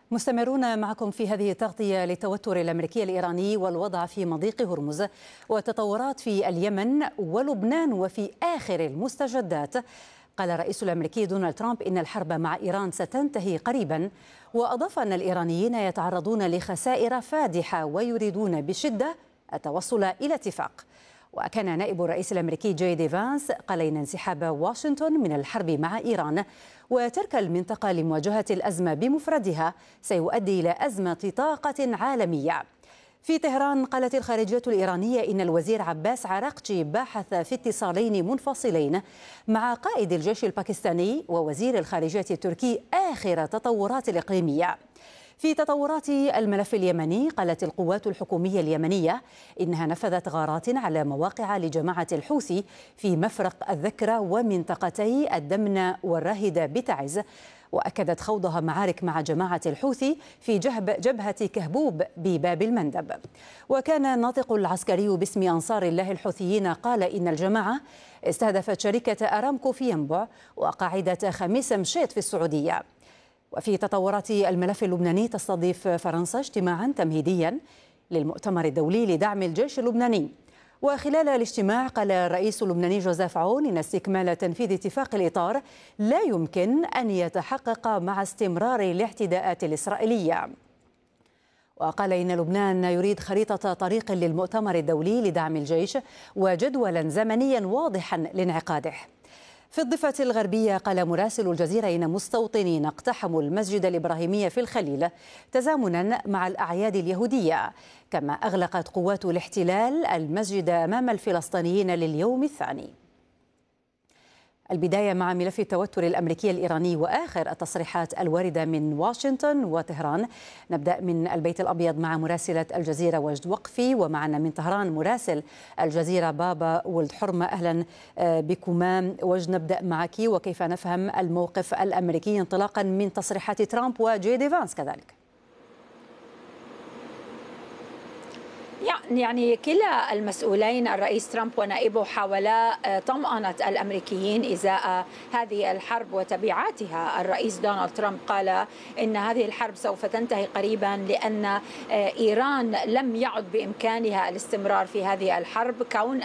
مستمرون معكم في هذه التغطية للتوتر الأمريكي الإيراني والوضع في مضيق هرمز وتطورات في اليمن ولبنان وفي آخر المستجدات. قال الرئيس الأمريكي دونالد ترامب إن الحرب مع إيران ستنتهي قريبا، وأضاف أن الإيرانيين يتعرضون لخسائر فادحة ويريدون بشدة التوصل إلى اتفاق. وكان نائب الرئيس الأمريكي جي دي فانس قال إن انسحاب واشنطن من الحرب مع إيران وترك المنطقة لمواجهة الأزمة بمفردها سيؤدي إلى أزمة طاقة عالمية. في طهران قالت الخارجية الإيرانية إن الوزير عباس عراقجي باحث في اتصالين منفصلين مع قائد الجيش الباكستاني ووزير الخارجية التركي آخر تطورات الإقليمية. في تطورات الملف اليمني قالت القوات الحكومية اليمنية إنها نفذت غارات على مواقع لجماعة الحوثي في مفرق الذكرى ومنطقتي الدمنة والراهدة بتعز، وأكدت خوضها معارك مع جماعة الحوثي في جبهة كهبوب بباب المندب. وكان الناطق العسكري باسم أنصار الله الحوثيين قال إن الجماعة استهدفت شركة أرامكو في ينبع وقاعدة خميس مشيط في السعودية. وفي تطورات الملف اللبناني تستضيف فرنسا اجتماعا تمهيديا للمؤتمر الدولي لدعم الجيش اللبناني. وخلال الاجتماع قال الرئيس اللبناني جوزيف عون إن استكمال تنفيذ اتفاق الإطار لا يمكن أن يتحقق مع استمرار الاعتداءات الإسرائيلية. وقال إن لبنان يريد خريطة طريق للمؤتمر الدولي لدعم الجيش وجدولا زمنيا واضحا لانعقاده. في الضفة الغربية قال مراسل الجزيرة إن مستوطنين اقتحموا المسجد الإبراهيمي في الخليل تزامنا مع الأعياد اليهودية، كما أغلقت قوات الاحتلال المسجد أمام الفلسطينيين لليوم الثاني. البداية مع ملف التوتر الأمريكي الإيراني وآخر التصريحات الواردة من واشنطن وطهران. نبدأ من البيت الأبيض مع مراسلة الجزيرة وجد وقفي، ومعنا من طهران مراسل الجزيرة بابا ولد حرمة. أهلا بكما وجد. نبدأ معك، وكيف نفهم الموقف الأمريكي انطلاقا من تصريحات ترامب وجي دي فانس كذلك؟ يعني كلا المسؤولين الرئيس ترامب ونائبه حاولا طمأنة الأمريكيين إزاء هذه الحرب وتبعاتها. الرئيس دونالد ترامب قال إن هذه الحرب سوف تنتهي قريبا لأن إيران لم يعد بإمكانها الاستمرار في هذه الحرب، كون